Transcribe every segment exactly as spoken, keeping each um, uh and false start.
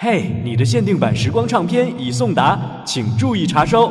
嘿，你的限定版时光唱片已送达，请注意查收。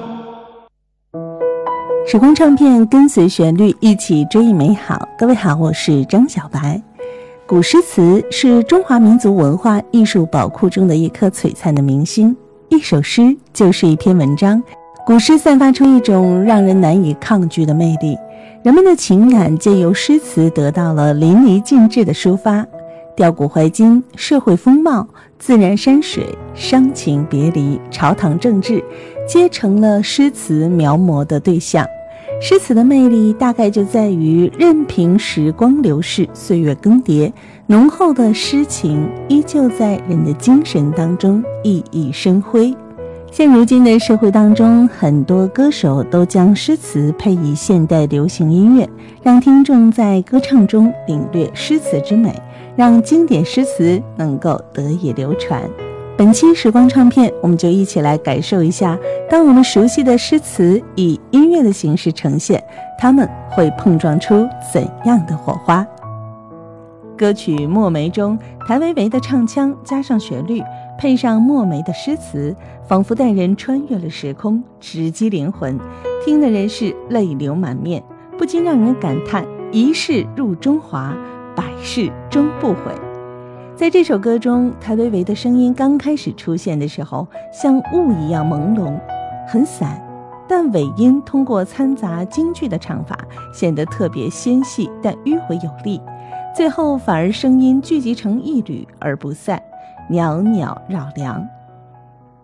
时光唱片跟随旋律一起追忆美好。各位好，我是张小白。古诗词是中华民族文化艺术宝库中的一颗璀璨的明星，一首诗就是一篇文章。古诗散发出一种让人难以抗拒的魅力，人们的情感借由诗词得到了淋漓尽致的抒发，吊古怀今，社会风貌、自然山水、伤情别离、朝堂政治，皆成了诗词描摹的对象。诗词的魅力大概就在于任凭时光流逝，岁月更迭，浓厚的诗情依旧在人的精神当中熠熠生辉。现如今的社会当中，很多歌手都将诗词配以现代流行音乐，让听众在歌唱中领略诗词之美，让经典诗词能够得以流传。本期时光唱片，我们就一起来感受一下，当我们熟悉的诗词以音乐的形式呈现，它们会碰撞出怎样的火花。歌曲《墨梅》中，谭维维的唱腔加上旋律，配上墨梅的诗词，仿佛带人穿越了时空，直击灵魂，听的人是泪流满面，不禁让人感叹一世入中华，百世终不悔。在这首歌中，谭维维的声音刚开始出现的时候，像雾一样朦胧，很散，但尾音通过掺杂京剧的唱法，显得特别纤细但迂回有力，最后反而声音聚集成一缕而不散，袅袅绕梁。